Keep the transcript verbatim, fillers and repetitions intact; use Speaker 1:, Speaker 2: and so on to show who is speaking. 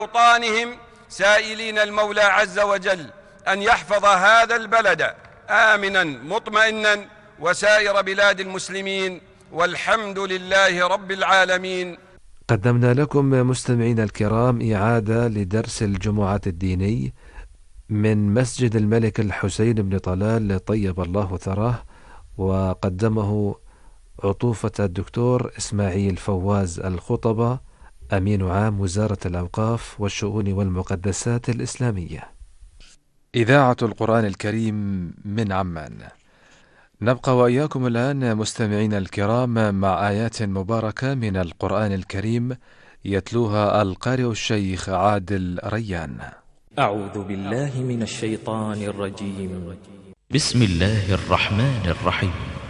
Speaker 1: أوطانهم، سائلين المولى عز وجل أن يحفظ هذا البلد آمنا مطمئنا وسائر بلاد المسلمين، والحمد لله رب العالمين.
Speaker 2: قدمنا لكم مستمعينا الكرام إعادة لدرس الجمعة الديني من مسجد الملك الحسين بن طلال طيب الله ثراه، وقدمه عطوفة الدكتور إسماعيل فواز الخطبة، أمين عام وزارة الأوقاف والشؤون والمقدسات الإسلامية. إذاعة القرآن الكريم من عمان. نبقى وإياكم الآن مستمعين الكرام مع آيات مباركة من القرآن الكريم يتلوها القارئ الشيخ عادل ريان.
Speaker 3: أعوذ بالله من الشيطان الرجيم. بسم الله الرحمن الرحيم.